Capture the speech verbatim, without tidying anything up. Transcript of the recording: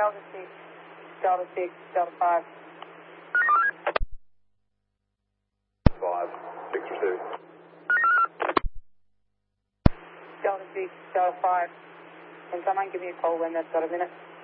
Delta six, Delta six, Delta five. five, Victor two. Delta six, Delta five. Can someone give me a call when they've got a minute?